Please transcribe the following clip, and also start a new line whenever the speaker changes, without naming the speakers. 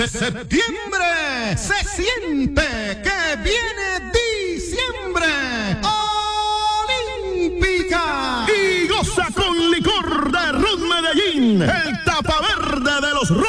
Septiembre se siente que viene diciembre. Olímpica
y goza con licor de Ron Medellín, el